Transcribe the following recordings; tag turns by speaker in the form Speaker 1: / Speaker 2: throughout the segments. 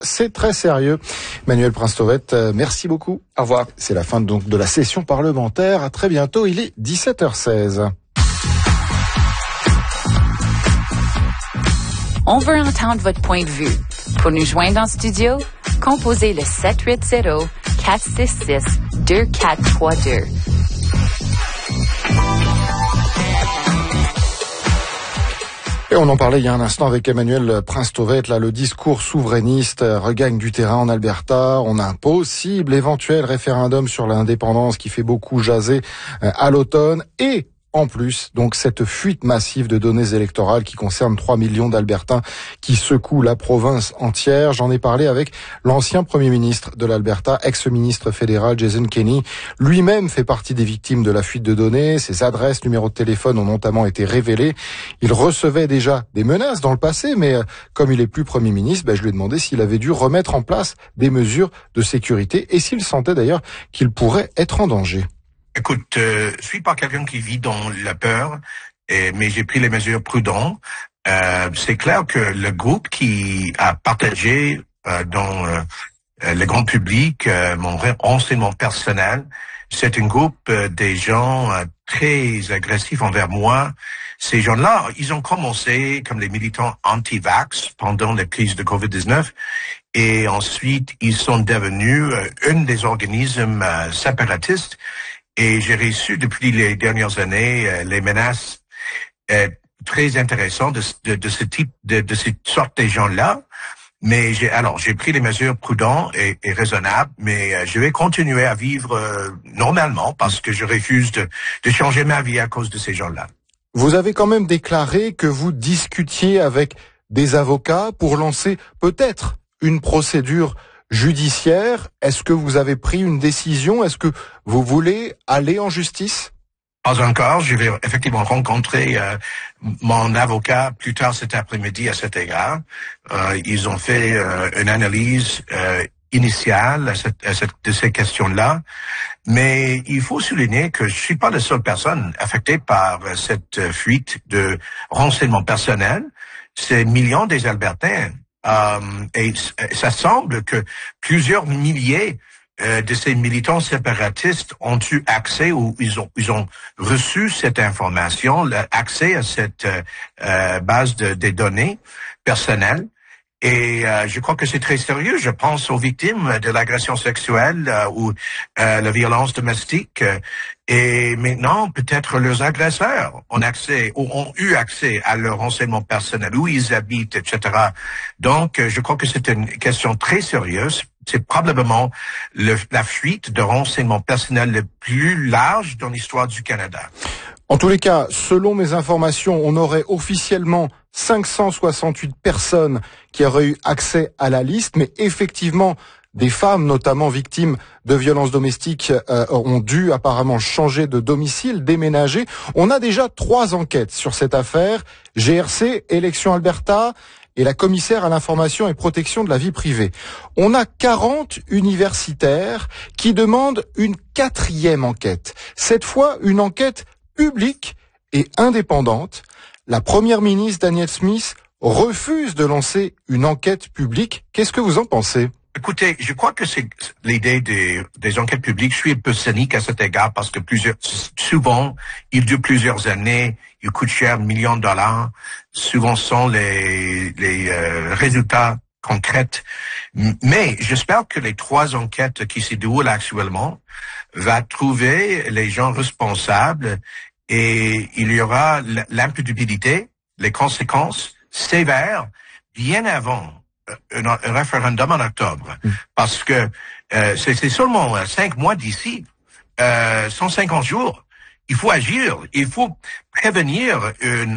Speaker 1: C'est très sérieux. Manuel Prince-Tauvette, merci beaucoup.
Speaker 2: Au revoir.
Speaker 1: C'est la fin donc de la session parlementaire. À très bientôt, il est 17h16.
Speaker 3: On veut entendre votre point de vue. Pour nous joindre en studio, composez le 780-466-2432.
Speaker 1: Et on en parlait il y a un instant avec Emmanuel Prince-Tauvette. Là, le discours souverainiste regagne du terrain en Alberta. On a un possible éventuel référendum sur l'indépendance qui fait beaucoup jaser à l'automne. Et en plus, donc, cette fuite massive de données électorales qui concerne 3 millions d'Albertains qui secouent la province entière. J'en ai parlé avec l'ancien premier ministre de l'Alberta, ex-ministre fédéral Jason Kenney. Lui-même fait partie des victimes de la fuite de données. Ses adresses, numéros de téléphone ont notamment été révélés. Il recevait déjà des menaces dans le passé, mais comme il est plus premier ministre, je lui ai demandé s'il avait dû remettre en place des mesures de sécurité et s'il sentait d'ailleurs qu'il pourrait être en danger.
Speaker 4: Écoute, je suis pas quelqu'un qui vit dans la peur, mais j'ai pris les mesures prudentes. C'est clair que le groupe qui a partagé dans le grand public mon renseignement personnel, c'est un groupe des gens très agressifs envers moi. Ces gens-là, ils ont commencé comme les militants anti-vax pendant la crise de Covid-19 et ensuite ils sont devenus un des organismes séparatistes. Et j'ai reçu depuis les dernières années les menaces très intéressantes de ce type, de cette sorte de gens-là. Mais j'ai pris les mesures prudentes et raisonnables, mais je vais continuer à vivre normalement parce que je refuse de changer ma vie à cause de ces gens-là.
Speaker 1: Vous avez quand même déclaré que vous discutiez avec des avocats pour lancer peut-être une procédure judiciaire. Est-ce que vous avez pris une décision? Est-ce que vous voulez aller en justice?
Speaker 4: Pas encore. Je vais effectivement rencontrer mon avocat plus tard cet après-midi à cet égard. Ils ont fait une analyse initiale de ces questions-là. Mais il faut souligner que je suis pas la seule personne affectée par cette fuite de renseignements personnels. C'est millions des Albertains. Et ça semble que plusieurs milliers de ces militants séparatistes ont eu accès ou ils ont reçu cette information, accès à cette base des données personnelles. Et je crois que c'est très sérieux. Je pense aux victimes de l'agression sexuelle ou la violence domestique. Et maintenant, peut-être leurs agresseurs ont eu accès à leurs renseignements personnels, où ils habitent, etc. Donc, je crois que c'est une question très sérieuse. C'est probablement la fuite de renseignements personnels le plus large dans l'histoire du Canada.
Speaker 1: En tous les cas, selon mes informations, on aurait officiellement 568 personnes qui auraient eu accès à la liste, mais effectivement, des femmes, notamment victimes de violences domestiques, ont dû apparemment changer de domicile, déménager. On a déjà 3 enquêtes sur cette affaire. GRC, Élections Alberta et la commissaire à l'information et protection de la vie privée. On a 40 universitaires qui demandent une 4e enquête. Cette fois, une enquête publique et indépendante. La première ministre Danielle Smith refuse de lancer une enquête publique. Qu'est-ce que vous en pensez?
Speaker 4: Écoutez, je crois que c'est l'idée des enquêtes publiques. Je suis un peu cynique à cet égard parce que souvent, il dure plusieurs années, il coûte cher, millions de dollars. Souvent sont les résultats concrets. Mais j'espère que les 3 enquêtes qui se déroulent actuellement va trouver les gens responsables et il y aura l'imputabilité, les conséquences sévères bien avant un référendum en octobre. Parce que c'est seulement 5 mois d'ici, 150 jours. Il faut agir, il faut prévenir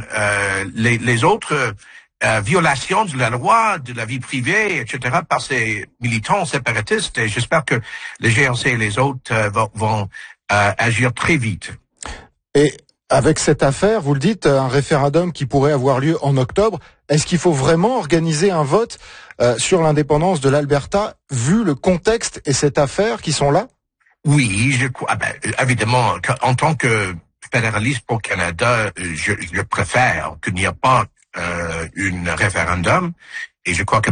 Speaker 4: les autres violations de la loi, de la vie privée, etc. par ces militants séparatistes. Et j'espère que les GRC et les autres vont agir très vite.
Speaker 1: Et avec cette affaire, vous le dites, un référendum qui pourrait avoir lieu en octobre, est-ce qu'il faut vraiment organiser un vote sur l'indépendance de l'Alberta, vu le contexte et cette affaire qui sont là?
Speaker 4: Oui, je crois. Évidemment, en tant que fédéraliste pour Canada, je préfère qu'il n'y ait pas un référendum. Et je crois que